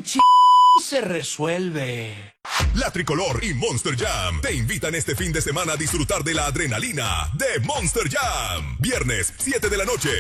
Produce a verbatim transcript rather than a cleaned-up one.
un ch... se resuelve. La Tricolor y Monster Jam te invitan este fin de semana a disfrutar de la adrenalina de Monster Jam. Viernes, siete de la noche,